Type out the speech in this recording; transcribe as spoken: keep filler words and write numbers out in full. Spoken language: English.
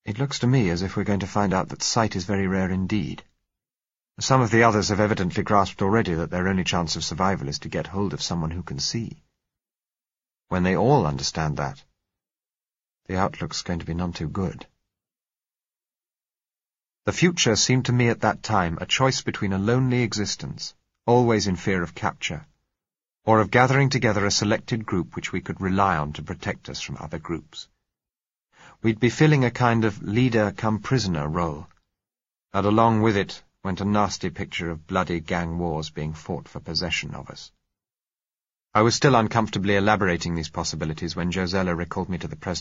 It looks to me as if we're going to find out that sight is very rare indeed. Some of the others have evidently grasped already that their only chance of survival is to get hold of someone who can see. When they all understand that, the outlook's going to be none too good. The future seemed to me at that time a choice between a lonely existence, always in fear of capture, or of gathering together a selected group which we could rely on to protect us from other groups. We'd be filling a kind of leader-come-prisoner role, and along with it went a nasty picture of bloody gang wars being fought for possession of us. I was still uncomfortably elaborating these possibilities when Josella recalled me to the present